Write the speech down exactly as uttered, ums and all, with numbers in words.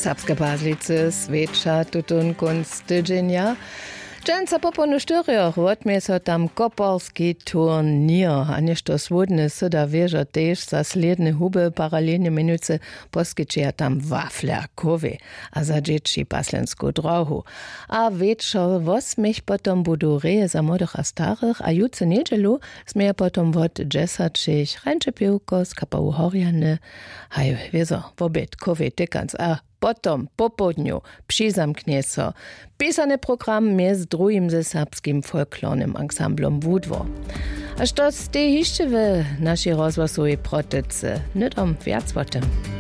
Serbska Baslice, Sveča, tutun kunst tydzienia. Dżęca poponu sztyriach rotmieso tam koparski turnier. A nešto swódne syda wieża też za sledne huby paralelnie minuce poskycia tam waflerkowy, a za dzieci paslensku drohu. A wieczor восьмich potom budu reje za młodych a starych, a jutce niedzielu smieje potom wod dżesaczych ręcze piłko z kapału horiany. Haj, wieso, wobit, kowy, tykans, a potom, po południu, przyzamknie so pisany program między drugim ze serbskim folklornym ensemblem Wudwo. A što ste jeszcze w naszej rozgłosowej protyce, nie dom wiac o tym.